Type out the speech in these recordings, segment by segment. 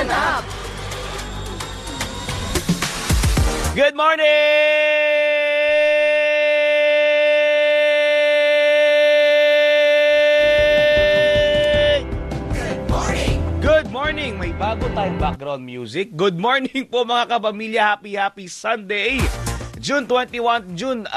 ganap! Good morning! Good morning! May bago tayong background music. Good morning po mga kapamilya. Happy Sunday! June 21,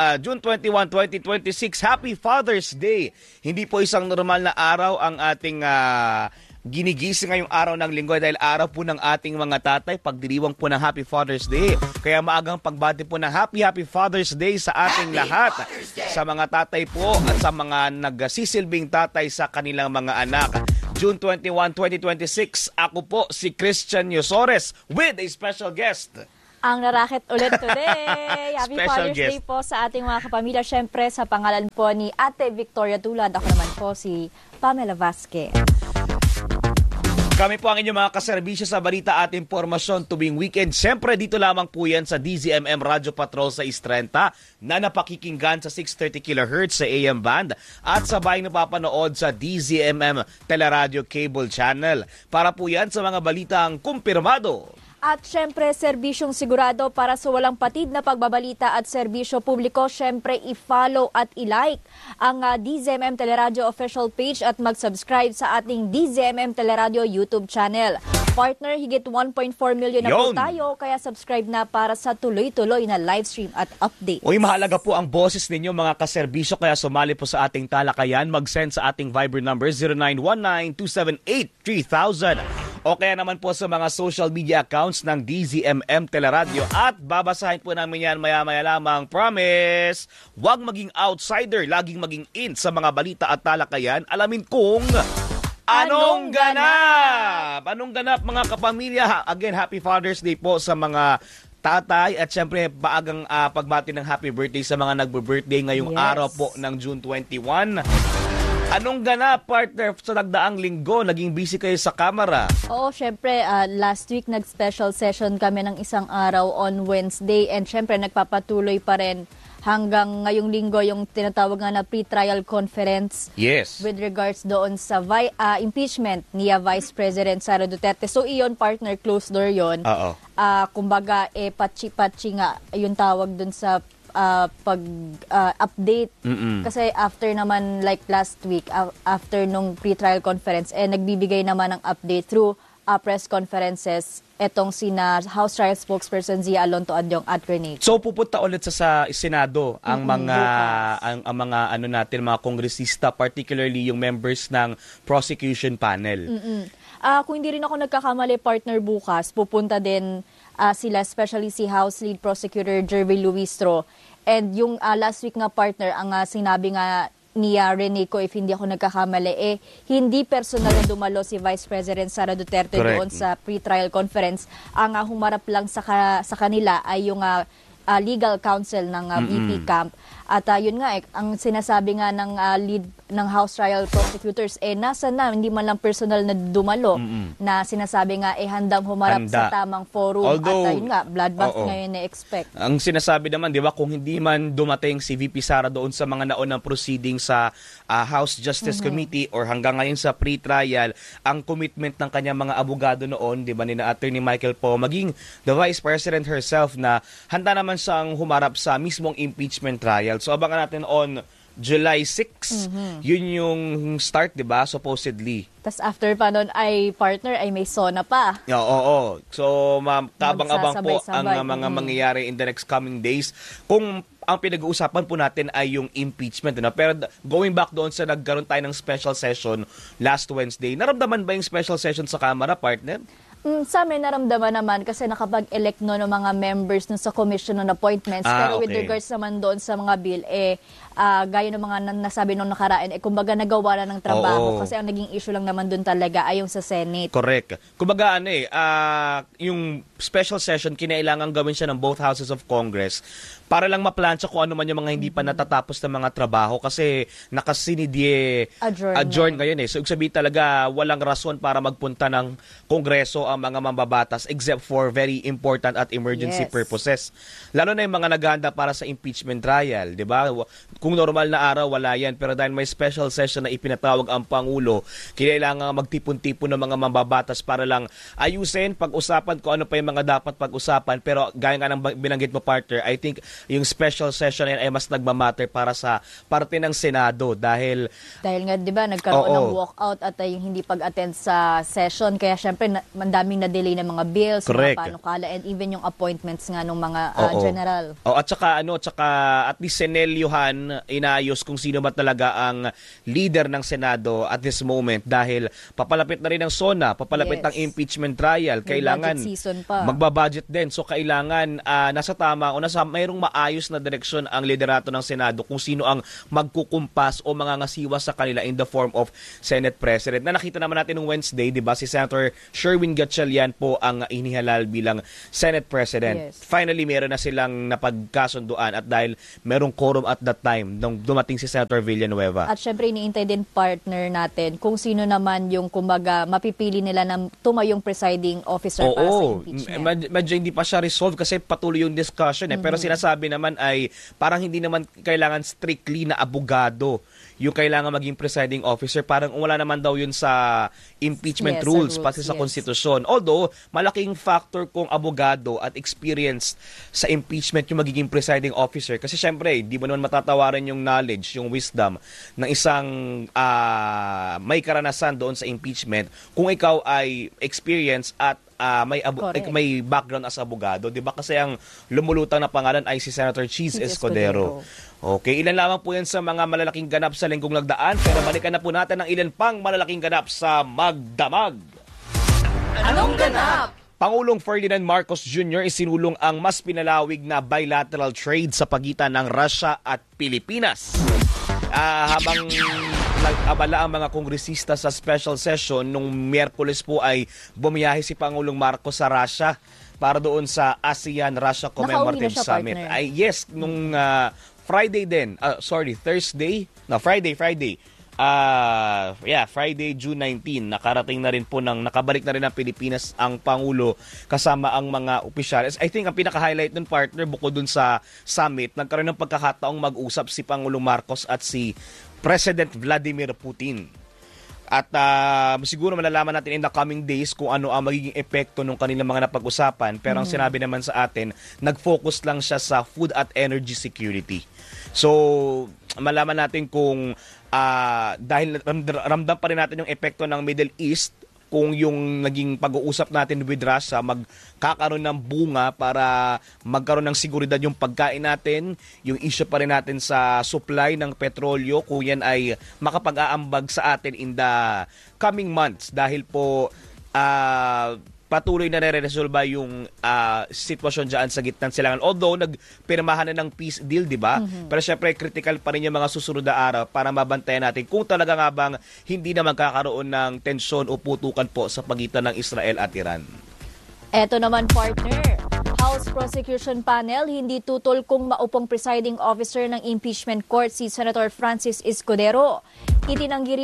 2026. Happy Father's Day. Hindi po isang normal na araw ang ating ginigising ngayong araw ng linggo dahil araw po ng ating mga tatay, pagdiriwang po ng Happy Father's Day. Kaya maagang pagbati po ng Happy Father's Day sa ating lahat. Sa mga tatay po at sa mga nagsisilbing tatay sa kanilang mga anak. June 21, 2026, ako po si Christian Yosores with a special guest. Ang narakit ulit today. Happy Father's Day po sa ating mga kapamilya. Siyempre, sa pangalan po ni Ate Victoria Tulad. Ako naman po si Pamela Vasquez. Kami po ang inyong mga kaserbisyo sa balita at impormasyon tuwing weekend. Siyempre, dito lamang po yan sa DZMM Radio Patrol sa Istrenta na napakikinggan sa 630 kHz sa AM band at sabay napapanood sa DZMM Teleradio Cable Channel. Para po yan sa mga balitang kumpirmado. At syempre, serbisyong sigurado para sa walang patid na pagbabalita at serbisyo publiko. Syempre, i-follow at i-like ang DZMM Teleradio official page at mag-subscribe sa ating DZMM Teleradio YouTube channel. Partner, higit 1.4 million na po tayo, kaya subscribe na para sa tuloy-tuloy na live stream at update. Uy, mahalaga po ang boses ninyo mga kaserbisyo, kaya sumali po sa ating talakayan. Mag-send sa ating Viber number 0919-278-3000. O kaya naman po sa mga social media accounts ng DZMM Teleradio at babasahin po namin yan maya-maya lamang. Promise! Huwag maging outsider, laging maging in sa mga balita at talakayan. Alamin kung anong ganap! Anong ganap mga kapamilya? Again, Happy Father's Day po sa mga tatay at syempre paagang pagbati ng happy birthday sa mga nagbe-birthday ngayong araw po ng June 21. Anong ganap, partner, sa nagdaang linggo? Naging busy kayo sa kamera. Oo, syempre, last week nag-special session kami ng isang araw on Wednesday and syempre nagpapatuloy pa rin hanggang ngayong linggo yung tinatawag nga na pre-trial conference. Yes. With regards doon sa impeachment ni Vice President Sara Duterte. So iyon, partner, closed door yun. Kumbaga, patsi-patsi nga yung tawag doon sa pag-update. Kasi after naman like last week, after nung pre-trial conference, nagbibigay naman ng update through press conferences etong sina House Trial Spokesperson Zia Alonto Adyong at Rene. So pupunta ulit sa Senado ang mga ano natin, mga kongresista, particularly yung members ng prosecution panel. Kung hindi rin ako nagkakamali, partner, bukas pupunta din sila, especially si House Lead Prosecutor Jervy Luistro. And yung last week nga, partner, ang sinabi nga ni Rene ko, if hindi ako nagkakamali, hindi personal na dumalo si Vice President Sara Duterte doon sa pre-trial conference. Ang humarap lang sa kanila ay yung legal counsel ng VP Camp. At yun nga, ang sinasabi nga ng lead ng House Trial Prosecutors, nasa na, hindi man lang personal na dumalo, na sinasabi nga, handang humarap sa tamang forum. Although, at yun nga, bloodbath ngayon na-expect. Ang sinasabi naman, di ba, kung hindi man dumating si VP Sara doon sa mga naunang proceeding sa House Justice Committee or hanggang ngayon sa pre-trial, ang commitment ng kanyang mga abogado noon, di ba, ni Attorney Michael Poe, maging the Vice President herself, na handa naman siyang humarap sa mismong impeachment trial. So abangan natin on July 6. Yun yung start, 'di ba? Supposedly. Tas after pa nun ay partner ay may SONA pa. Oo. So kabang-abang po ang mga mangyayari in the next coming days. Kung ang pinag-uusapan po natin ay yung impeachment. Pero going back doon sa nagkaroon tayo ng special session last Wednesday, naramdaman ba yung special session sa Kamara, partner? Sa amin, naramdaman naman kasi nakapag-elect ng mga members sa commission on appointments. Pero with regards naman doon sa mga bill, gaya ng mga nasabi nung nakaraan, kumbaga nagawa na ng trabaho. Kasi ang naging issue lang naman doon talaga ay yung sa Senate. Correct. Kumbaga yung special session, kinailangan gawin siya ng both houses of Congress para lang maplansya kung ano man yung mga hindi pa natatapos na mga trabaho kasi nakasinidye adjourn ngayon eh. So, ibig sabihin talaga walang rason para magpunta ng Kongreso ang mga mambabatas except for very important at emergency purposes. Lalo na yung mga naghahanda para sa impeachment trial, di ba? Kung normal na araw, wala yan. Pero dahil may special session na ipinatawag ang Pangulo, kailangan magtipon-tipon ng mga mambabatas para lang ayusin, pag-usapan kung ano pa yung mga dapat pag-usapan. Pero gaya nga ng binanggit mo, partner, I think yung special session ay mas nagmamatter para sa parte ng Senado dahil nga, di ba, nagkaroon ng walkout at yung hindi pag-attend sa session. Kaya syempre, mandaming na-delay ng mga bills, mga panukala, and even yung appointments nga ng mga general. At saka at least senelyohan, inayos kung sino ba talaga ang leader ng Senado at this moment dahil papalapit na rin ang SONA, papalapit ang impeachment trial. Kailangan magbabudget din. So kailangan nasa tama o mayroong maayos na direksyon ang liderato ng Senado kung sino ang magkukumpas o mangangasiwa sa kanila in the form of Senate President. Na nakita naman natin nung Wednesday, di ba, si Senator Sherwin Gatchalian po ang inihalal bilang Senate President. Finally, meron na silang napagkasunduan at dahil merong quorum at that time nung dumating si Senator Villanueva. At syempre, iniintay din partner natin kung sino naman yung kumbaga mapipili nila na tumayong presiding officer para sa impeachment. Medyo hindi pa siya resolve kasi patuloy yung discussion eh. Pero sinasabi naman ay parang hindi naman kailangan strictly na abogado yung kailangan maging presiding officer. Parang wala naman daw yun sa impeachment rules, pati sa konstitusyon. Although, malaking factor kung abogado at experience sa impeachment yung magiging presiding officer. Kasi syempre, di mo naman matatawaran yung knowledge, yung wisdom ng isang may karanasan doon sa impeachment kung ikaw ay experience at may background as abogado, 'di ba? Kasi ang lumulutang na pangalan ay si Senator Cheese Escudero. Okay, ilan lamang po 'yan sa mga malalaking ganap sa linggong nagdaan, pero balikan na po natin ang ilan pang malalaking ganap sa Magdamag. Anong ganap? Pangulong Ferdinand Marcos Jr. isinulong ang mas pinalawig na bilateral trade sa pagitan ng Russia at Pilipinas. Habang nag-abala ang mga kongresista sa special session nung Miyerkules po ay bumiyahe si Pangulong Marcos sa Russia para doon sa ASEAN-Russia Commemorative Summit. Nung Friday din, Thursday? No, Friday. Friday, June 19, nakabalik na rin ng Pilipinas ang Pangulo kasama ang mga opisyales. I think ang pinaka-highlight ng partner bukod dun sa summit, nagkaroon ng pagkakataong mag-usap si Pangulong Marcos at si President Vladimir Putin. At siguro malalaman natin in the coming days kung ano ang magiging epekto ng kanilang mga napag-usapan. Pero ang sinabi naman sa atin, nag-focus lang siya sa food at energy security. So, malaman natin kung dahil ramdam pa rin natin yung epekto ng Middle East, kung yung naging pag-uusap natin with Russia magkakaroon ng bunga para magkaroon ng seguridad yung pagkain natin, yung issue pa rin natin sa supply ng petrolyo, kung yan ay makapag-aambag sa atin in the coming months dahil po patuloy na nare-resolba yung sitwasyon dyan sa gitna ng silangan. Although, nagpirmahan na ng peace deal, di ba? Pero syempre, critical pa rin yung mga susunod na araw para mabantayan natin kung talaga nga bang hindi na magkakaroon ng tensyon o putukan po sa pagitan ng Israel at Iran. Eto naman, partner. House Prosecution Panel hindi tutol kung maupong presiding officer ng impeachment court si Senator Francis Escudero. Itinanggi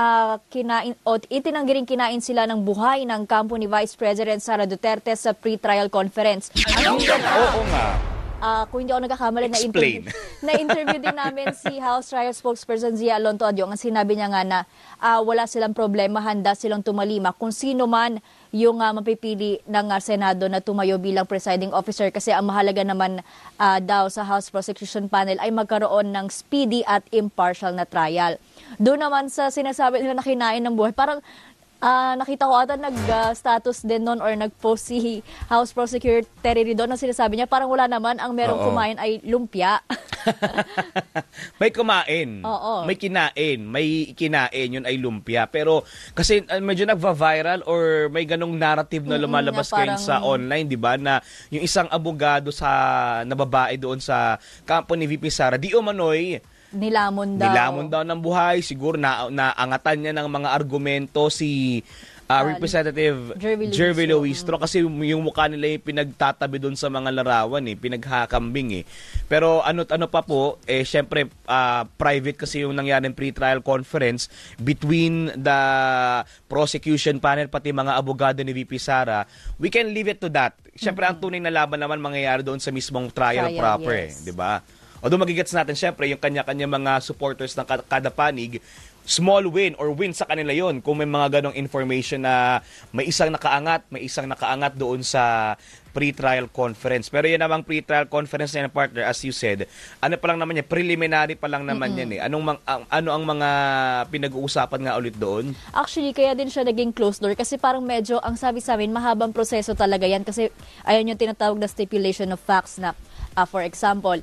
rin kinain sila ng buhay ng kampo ni Vice President Sara Duterte sa pre-trial conference. Oo nga. Kung hindi ako nagkakamali, na-interview din namin si House Trial Spokesperson Zia Alonto Adyong. Ang sinabi niya nga na wala silang problema, handa silang tumalima kung sino man yung mapipili ng Senado na tumayo bilang presiding officer, kasi ang mahalaga naman daw sa House Prosecution Panel ay magkaroon ng speedy at impartial na trial. Doon naman sa sinasabi nila na kinain ng buhay, parang nakita ko ata nag-status din noon or nag-post si House Prosecutor Terry Ridon na sinasabi niya parang wala naman, ang merong kumain ay lumpia. May kumain, may kinain, yun ay lumpia. Pero kasi medyo nagva-viral or may ganong narrative na lumalabas ngayon sa online, di ba? Na yung isang abogado na babae doon sa kampo ni VP Sara, di umano'y Nilamon daw ng buhay. Siguro naangatan niya ng mga argumento si Representative Jervy Luistro kasi yung mukha nila yung pinagtatabi doon sa mga larawan pinaghakambing Pero ano pa po syempre private kasi yung nangyaring pre-trial conference between the prosecution panel pati mga abogado ni VP Sara. We can leave it to that. Syempre ang tunay na laban naman mangyayari doon sa mismong trial proper, yes. 'di ba? Although magigets natin syempre yung kanya-kanya mga supporters ng kada panig, small win or win sa kanila yon kung may mga ganong information na may isang nakaangat doon sa pre-trial conference. Pero yan namang pre-trial conference na partner, as you said, ano pa lang naman yan, preliminary pa lang naman yan ano ang mga pinag-uusapan nga ulit doon? Actually, kaya din siya naging closed door kasi parang medyo, ang sabi sa amin, mahabang proseso talaga yan kasi ayan yung tinatawag na stipulation of facts na, for example,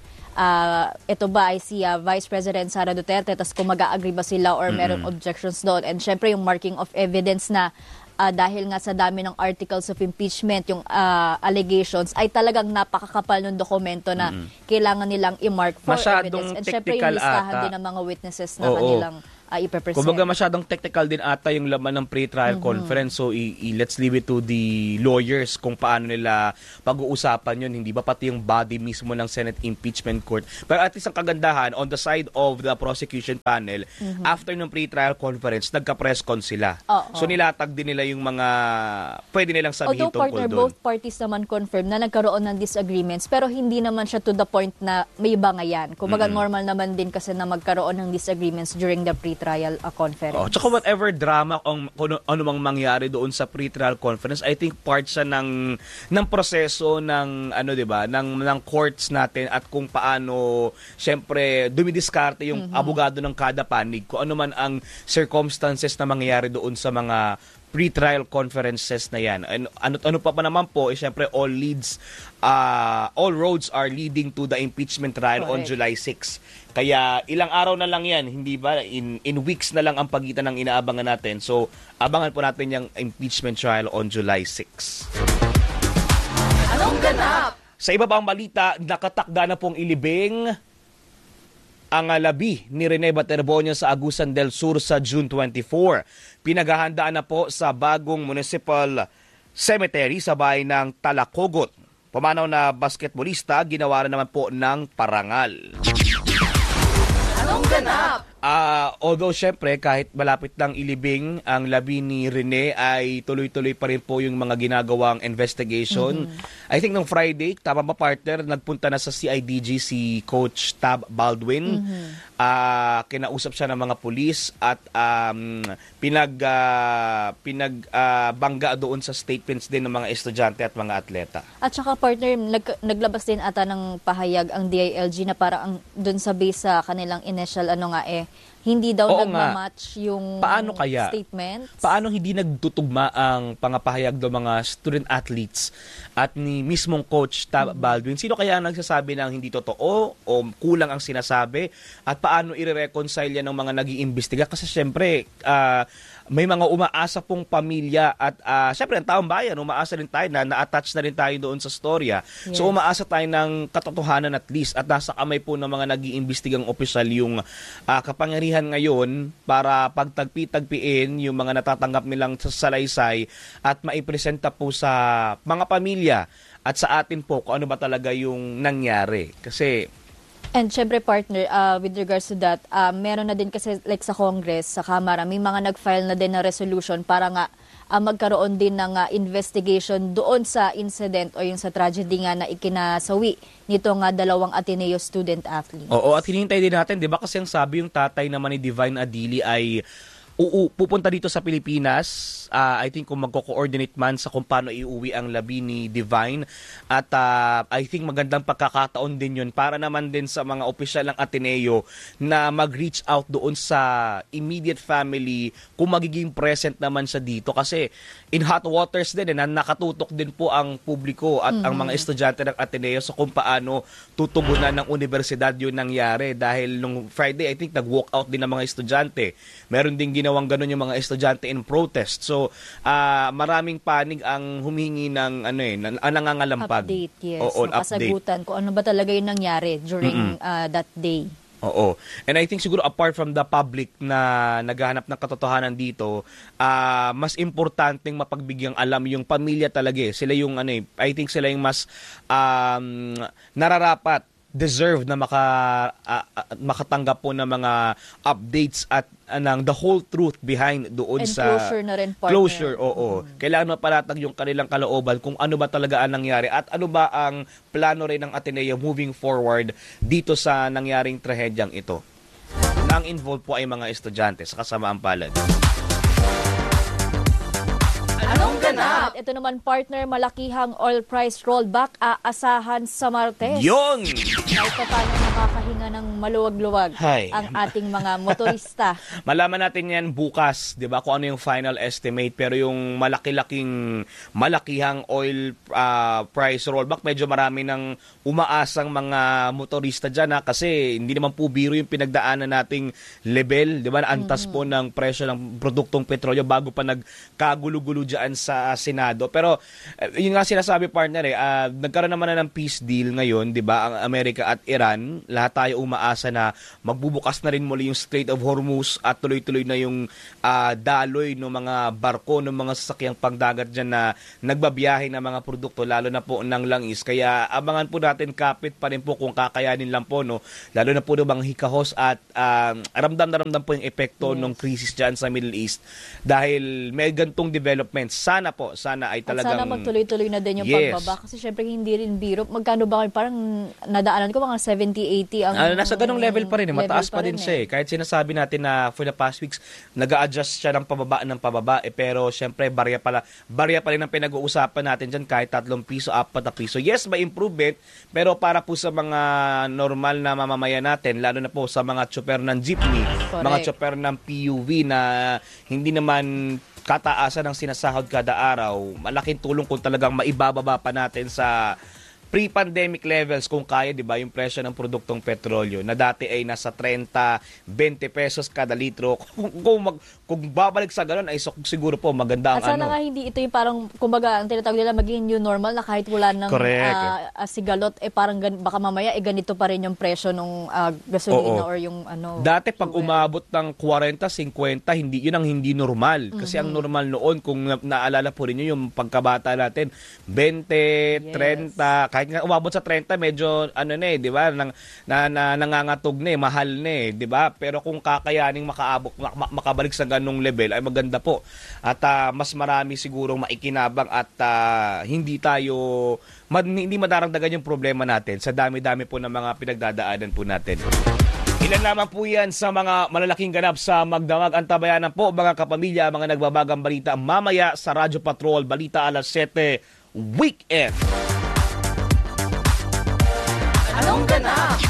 ito ba ay si Vice President Sara Duterte, tas kung mag-a-agree ba sila or merong objections doon. And syempre yung marking of evidence na dahil nga sa dami ng articles of impeachment, yung allegations, ay talagang napakakapal ng dokumento na kailangan nilang i-mark for masyadong evidence. And syempre yung listahan din ng mga witnesses na kanilang ipapresent. Kumbaga masyadong technical din ata yung laman ng pre-trial conference. So let's leave it to the lawyers kung paano nila pag-uusapan yun. Hindi ba pati yung body mismo ng Senate Impeachment Court. Pero at least ang kagandahan, on the side of the prosecution panel, after ng pre-trial conference, nagka-press con sila. So nilatag din nila yung mga pwede nilang sabihin tungkol partner, doon. Both parties naman confirm na nagkaroon ng disagreements pero hindi naman siya to the point na may bangayan. Kumbaga normal naman din kasi na magkaroon ng disagreements during the pre-trial conference. Tsaka whatever drama kung ano mang mangyari doon sa pre-trial conference, I think part siya ng proseso ng 'di ba, ng courts natin at kung paano syempre dumidiskarte yung abogado ng kada panig kung ano man ang circumstances na mangyayari doon sa mga pre-trial conferences na yan. Ano pa naman po, syempre all roads are leading to the impeachment trial on July 6. Kaya ilang araw na lang yan, hindi ba? In weeks na lang ang pagitan ng inaabangan natin. So, abangan po natin yung impeachment trial on July 6. Anong ganap? Sa iba pang balita, nakatakda na pong ilibing ang labi ni Rene Baterboño sa Agusan del Sur sa June 24. Pinaghahandaan na po sa bagong municipal cemetery sa bahay ng Talacogot. Pumanaw na basketbolista, ginawa rin naman po ng parangal. Anong ganap? Although syempre kahit malapit lang ilibing ang labi ni Rene ay tuloy-tuloy pa rin po yung mga ginagawang investigation. I think nung Friday, tama ba partner, nagpunta na sa CIDG si Coach Tab Baldwin. Kinausap siya ng mga pulis at pinagbangga doon sa statements din ng mga estudyante at mga atleta. At saka partner, naglabas din ata ng pahayag ang DILG na parang doon sa base sa kanilang initial hindi daw nagmamatch yung paano kaya? Statement. Paano hindi nagtutugma ang pangapahayag ng mga student athletes at ni mismong Coach Tab Baldwin? Sino kaya nagsasabi ng hindi totoo o kulang ang sinasabi? At paano i-reconcile yan ng mga nag-iimbestiga? Kasi syempre, may mga umaasa pong pamilya at syempre ang taong bayan, umaasa rin tayo na-attach na rin tayo doon sa storya. Yes. So umaasa tayo ng katotohanan at least at nasa kamay po ng mga nag-iimbestigang opisyal yung kapangyarihan ngayon para pagtagpi-tagpiin yung mga natatanggap nilang salaysay at maipresenta po sa mga pamilya at sa atin po kung ano ba talaga yung nangyari. Kasi and syempre partner, with regards to that, meron na din kasi like sa Congress, sa Kamara, may mga nag-file na din na resolution para nga magkaroon din ng investigation doon sa incident o yung sa tragedy nga na ikinasawi nito nga dalawang Ateneo student athletes. Oo, at hinihintay din natin, di ba kasi ang sabi yung tatay naman ni Divine Adili ay pupunta dito sa Pilipinas. I think kung magko-coordinate man sa kung paano iuwi ang labi ni Divine. At I think magandang pagkakataon din yun para naman din sa mga opisyal ng Ateneo na mag-reach out doon sa immediate family kung magiging present naman siya dito. Kasi in hot waters din, nakatutok din po ang publiko at ang mga estudyante ng Ateneo sa kung paano tutugunan ng universidad yun nangyari. Dahil nung Friday, I think nag-walk out din ng mga estudyante. Meron din ginawang ganun yung mga estudyante in protest. So, maraming panig ang humingi ng nangangalampag. Update, yes. Update. Kasagutan kung ano ba talaga yung nangyari during that day. Oo. And I think siguro apart from the public na naghahanap ng katotohanan dito, mas importanteng mapagbigyang alam yung pamilya talaga eh. Sila yung I think sila yung mas nararapat, deserve na makatanggap po ng mga updates at the whole truth behind doon And sa closure na rin, partner. closure. Oo. Kailangan mapalatag yung kanilang kalooban kung ano ba talaga ang nangyari at ano ba ang plano rin ng Ateneo moving forward dito sa nangyaring trahedyang ito. Ang involved po ay mga estudyante sa kasamaang palad. Anong ganap? Ito naman, partner, malakihang oil price rollback aasahan sa Martes. Yun! Kahit pa paano nakakahinga ng maluwag-luwag Hay. ang ating mga motorista. Malaman natin yan bukas, 'di ba? Kung ano yung final estimate, pero yung malakihang oil price rollback, medyo marami ng umaasang mga motorista diyan kasi hindi naman po biro yung pinagdaanan nating level, 'di ba? Antas po ng presyo ng produktong petrolyo bago pa nagkagulo-gulo diyan sa Senado. Pero yun nga sinasabi, partner nagkaroon naman na ng peace deal ngayon, 'di ba? Ang Amerika at Iran, lahat tayo umaasa na magbubukas na rin muli yung Strait of Hormuz at tuloy-tuloy na yung daloy ng mga barko, ng mga sasakyang pangdagat dyan na nagbabiyahe ng mga produkto, lalo na po ng langis. Kaya abangan po natin, kapit pa rin po kung kakayanin lang po, no? Lalo na po ng mga hikahos at ramdam na ramdam po yung epekto ng krisis dyan sa Middle East. Dahil may gantong development, sana ay talagang... At sana magtuloy-tuloy na din yung pagbaba. Kasi syempre hindi rin biro. Magkano ba kayo? Parang nadaanan ko mga 70-80 ang... nasa ganong level pa rin. Mataas pa rin siya. Kahit sinasabi natin na for the past weeks, nag-a-adjust siya ng pababa. Pero syempre, barya pa rin ang pinag-uusapan natin dyan. Kahit 3 piso, 4 na piso. Yes, may improvement. Pero para po sa mga normal na mamamayan natin, lalo na po sa mga chopper ng jeepney, Correct. mga chopper ng PUV na hindi naman kataasan ng sinasahod kada araw, malaking tulong kung talagang maibababa pa natin sa pre-pandemic levels kung kaya, 'di ba, yung presyo ng produktong petrolyo na dati ay nasa 30, 20 pesos kada litro. Kung babalik sa ganun ay siguro po maganda ang At sana nga hindi ito yung parang, kumbaga, ang tinatawag nila maging new normal na kahit wala ng sigalot, parang baka mamaya ganito pa rin yung presyo ng gasolina or yung Dati pag umabot ng 40, 50, yun ang hindi normal. Kasi ang normal noon, kung naalala po rin yung pagkabata natin, 20, 30, kahit nga umabot sa 30, medyo di ba, nangangatog na mahal na di ba? Pero kung kakayaning makabalik sa ganung level ay maganda po. At mas marami sigurong maikinabang at hindi madaragdagan yung problema natin sa dami-dami po ng mga pinagdadaanan po natin. Ilan lamang po yan sa mga malalaking ganap sa Magdamag. Antabayanan po mga kapamilya, mga nagbabagang balita mamaya sa Radyo Patrol, Balita Alas 7 Weekend. Anong ganap?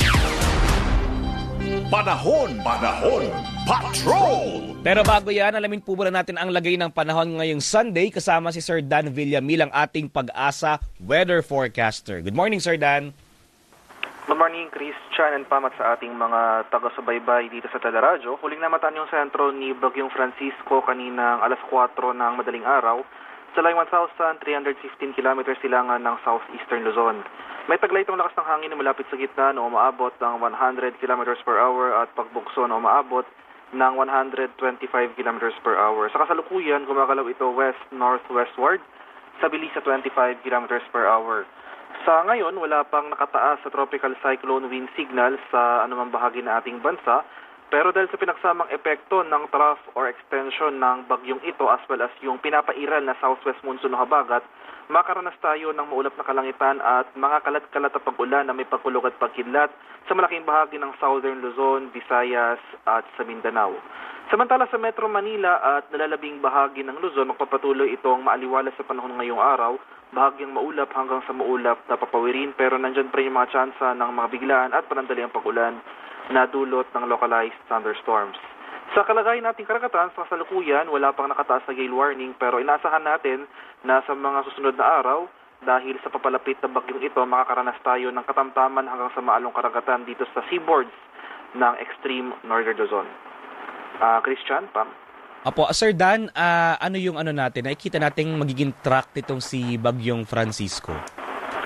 Panahon, Patrol! Pero bago yan, alamin po muna natin ang lagay ng panahon ngayong Sunday kasama si Sir Dan Villamil, ang ating Pag-asa weather forecaster. Good morning, Sir Dan. Good morning, Christian and Pam at sa ating mga taga-subaybay dito sa Teleradyo. Huling namataan yung sentro ni Bagyong Francisco kaninang alas 4 ng madaling araw sa layong 1,315 kilometers silangan ng southeastern Luzon. May taglay itong lakas ng hangin na malapit sa gitna na umaabot ng 100 kilometers per hour at pagbukso na umaabot ng 125 kilometers per hour. Sa kasalukuyan, gumagalaw ito west-northwestward sa bilis sa 25 kilometers per hour. Sa ngayon, wala pang nakataas sa tropical cyclone wind signal sa anumang bahagi ng ating bansa, pero dahil sa pinagsamang epekto ng trough or extension ng bagyong ito as well as yung pinapairal na southwest monsoon na habagat, makaranas tayo ng maulap na kalangitan at mga kalat-kalat na pag-ulan na may pagkulog at pagkidlat sa malaking bahagi ng southern Luzon, Visayas at sa Mindanao. Samantala sa Metro Manila at nalalabing bahagi ng Luzon, magpapatuloy itong maaliwalas sa panahon ngayong araw, bahagyang maulap hanggang sa maulap na papawirin, pero nandyan pa rin yung mga tsansa ng mga biglaan at panandaliang pag-ulan na dulot ng localized thunderstorms. Sa kalagayan nating karagatan, sa kasalukuyan, wala pang nakataas na gale warning, pero inaasahan natin na sa mga susunod na araw, dahil sa papalapit na bagyong ito, makakaranas tayo ng katamtaman hanggang sa maalong karagatan dito sa seaboards ng extreme northern Luzon. Christian, Pam. Apo, Sir Dan, ano yung natin? Nakikita nating magiging track nitong si Bagyong Francisco.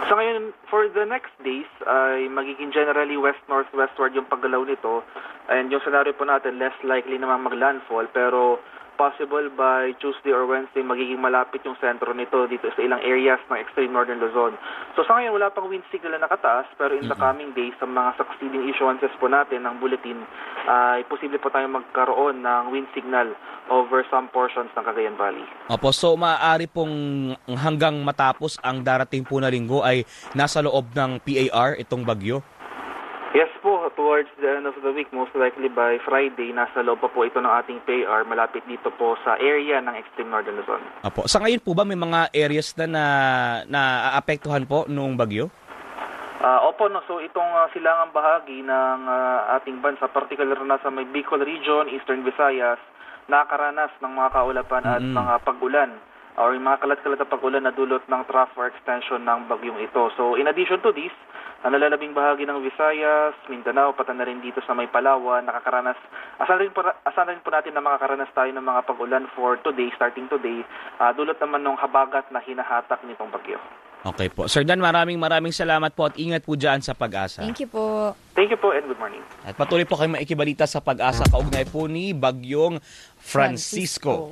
So ngayon, for the next days, ay magiging generally west-northwestward yung paggalaw nito. And yung scenario po natin, less likely naman mag-landfall. Pero possible by Tuesday or Wednesday, magiging malapit yung sentro nito dito sa ilang areas ng extreme northern Luzon. So sa ngayon, wala pang wind signal na nakataas. Pero in the coming days, sa mga succeeding issuances po natin ng bulletin, ay posible po tayong magkaroon ng wind signal over some portions ng Cagayan Valley. Opo, so maaari pong hanggang matapos ang darating po na linggo ay nasa loob ng PAR itong bagyo? Yes po, towards the end of the week, most likely by Friday, nasa loob pa po ito ng ating PAR, malapit dito po sa area ng extreme northern Luzon. Opo, sa ngayon po ba may mga areas na aapektuhan po nung bagyo? Opo, no, so itong silangang bahagi ng ating bansa, particular na sa may Bicol region, Eastern Visayas, nakaranas ng mga kaulapan at mga pag-ulan or yung mga kalat-kalat na pag-ulan na dulot ng trough or extension ng bagyong ito. So in addition to this, ang nalalabing bahagi ng Visayas, Mindanao, pati na rin dito sa may Palawan, nakakaranas. Asahan rin po natin na makakaranas tayo ng mga pag-ulan for today, starting today, dulot naman ng habagat na hinahatak nitong bagyo. Okay po. Sir Dan, maraming salamat po at ingat po dyan sa Pag-asa. Thank you po. Thank you po and good morning. At patuloy po kayo maikibalita sa Pag-asa kaugnay po ni Bagyong Francisco.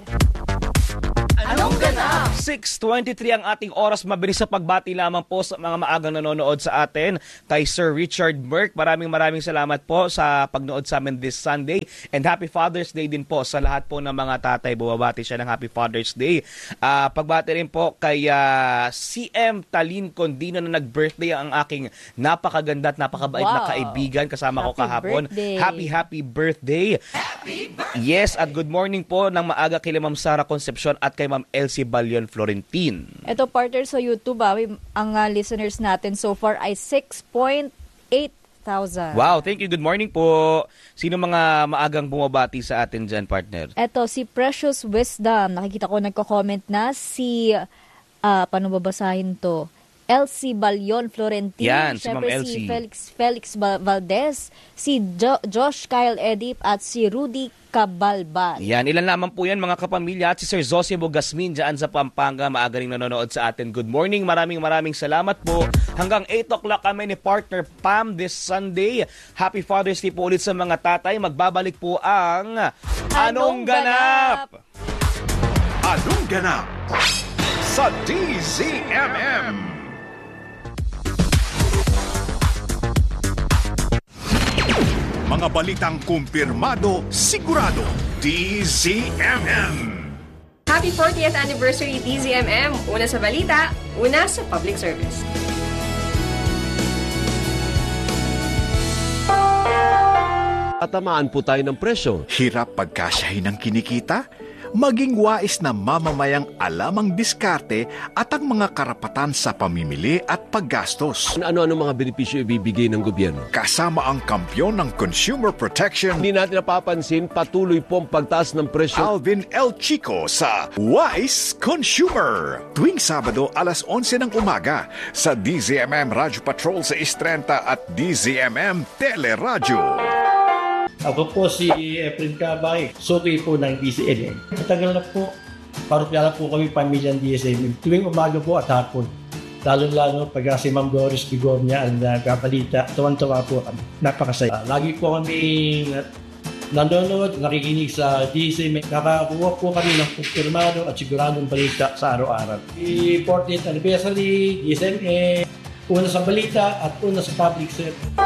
Anong ganap? 6:23 ang ating oras. Mabilis sa pagbati lamang po sa mga maagang nanonood sa atin. Kay Sir Richard Merck, maraming salamat po sa pagnood sa amin this Sunday. And Happy Father's Day din po sa lahat po ng mga tatay. Bumabati siya ng Happy Father's Day. Pagbati rin po kay CM Talin Condino na nag-birthday, ang aking napakaganda at napakabait na kaibigan. Kasama ko kahapon. Happy birthday. Yes, at good morning po ng maaga kay Ma'am Sara Concepcion at kay Ma'am Elsie Balion Florentin. Ito, partner, sa YouTube, ang listeners natin so far ay 6.8 thousand. Wow, thank you. Good morning po. Sino mga maagang bumabati sa atin dyan, partner? Ito, si Precious Wisdom. Nakikita ko nagko-comment na si, paano babasahin to? Elsie Balion Florentin. Yan, si Ma'am Siyempre, Elsie. si Felix Valdez, si Josh Kyle Edip, at si Rudy Cabalbal. Yan, ilan naman po yan mga kapamilya. At si Sir Zosimo Bogasmin dyan sa Pampanga, maaga ring nanonood sa atin. Good morning, maraming salamat po. Hanggang 8 o'clock kami ni partner Pam this Sunday. Happy Father's Day po ulit sa mga tatay. Magbabalik po ang Anong Ganap? Anong Ganap? Sa DZMM. Mga balitang kumpirmado, sigurado, DZMM. Happy 40th anniversary DZMM. Una sa balita, una sa public service. Tatamaan po tayo ng presyo. Hirap pagkasyahin ng kinikita? Maging wais na mamamayang alam ang diskarte at ang mga karapatan sa pamimili at paggastos. Ano-ano mga benepisyo ibibigay ng gobyerno? Kasama ang kampyon ng consumer protection, Hindi natin napapansin, patuloy po ang pagtaas ng presyo. Alvin L. Chico sa Wise Consumer. Tuwing Sabado alas 11 ng umaga sa DZMM Radio Patrol sa Istrenta at DZMM Teleradyo. Ako po si Efren Cabay, suki po ng DZMM. Matagal na po, parokya na po kami pamilyang DZMM. Tuwing umaga po at hapon. Lalo-lalo pag si Ma'am Doris Bigornia ang kabalita, tuwan-tuwa po kami. Napakasaya. Lagi po kami nanonood, nakikinig sa DZMM. Nakakuha po kami ng kumpirmado at siguradong balita sa araw-araw. The 40th anniversary, DZMM, una sa balita at una sa public service.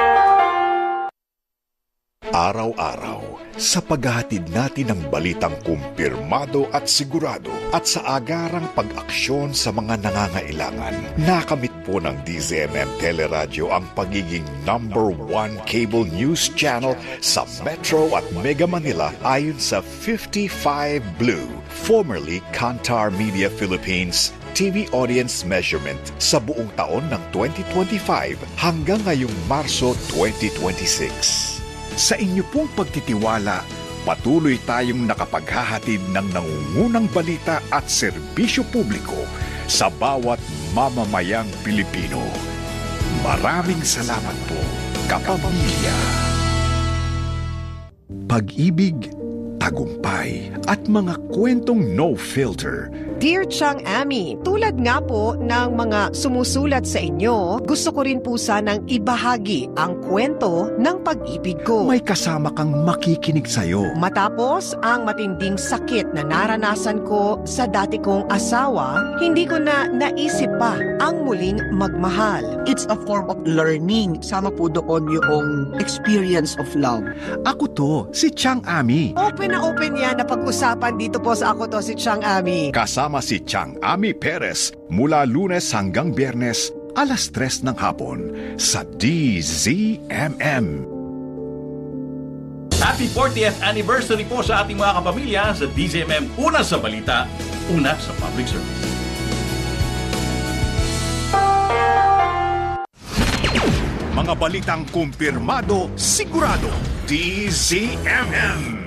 Araw-araw, sa paghahatid natin ng balitang kumpirmado at sigurado at sa agarang pag-aksyon sa mga nangangailangan, nakamit po ng DZMM Teleradyo ang pagiging #1 cable news channel sa Metro at Mega Manila ayon sa 55 Blue, formerly Kantar Media Philippines, TV audience measurement sa buong taon ng 2025 hanggang ngayong Marso 2026. Sa inyo pong pagtitiwala, patuloy tayong nakapaghahatid ng nangungunang balita at serbisyo publiko sa bawat mamamayang Pilipino. Maraming salamat po, kapamilya. Pag-ibig, tagumpay at mga kwentong no filter. Dear Chang Ami, tulad nga po ng mga sumusulat sa inyo, gusto ko rin po sanang ibahagi ang kwento ng pag-ibig ko. May kasama kang makikinig sa'yo. Matapos ang matinding sakit na naranasan ko sa dati kong asawa, hindi ko na naisip pa ang muling magmahal. It's a form of learning. Sama po doon yung experience of love. Ako to, si Chang Ami. Open na open yan na pag-usapan dito po sa Ako To Si Chang Ami. Kasama si Chang Ami Perez mula Lunes hanggang Biyernes, alas 3 ng hapon sa DZMM. Happy 40th anniversary po sa ating mga kapamilya sa DZMM. Una sa balita, una sa public service. Mga balitang kumpirmado, sigurado, DZMM.